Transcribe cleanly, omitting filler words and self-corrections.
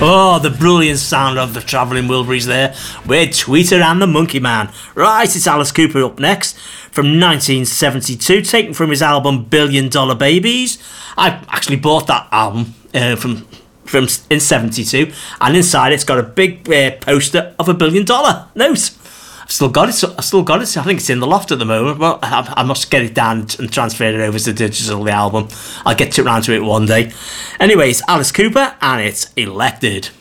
Oh, the brilliant sound of the Travelling Wilburys there with Tweeter and the Monkey Man. Right, it's Alice Cooper up next from 1972, taken from his album Billion Dollar Babies. I actually bought that album from in 72, and inside it's got a big poster of $1 billion note. I've still got it. I think it's in the loft at the moment. Well, I must get it down and transfer it over to digital, the album. I'll get around to it one day. Anyways, Alice Cooper, and it's Elected.